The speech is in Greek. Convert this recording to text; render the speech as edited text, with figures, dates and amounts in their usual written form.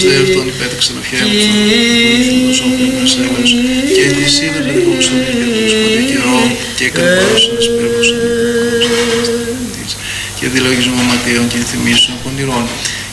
Δεύτερον υπέταξε τα χέρια του βοήθητος όπλος έλεος και εν τη σύνδευε δόξα του Ιερούς ποτέ καιρό και έκανε πρόσωνες πέργος και δηλογισμό ματέων και θυμίσεων πονηρών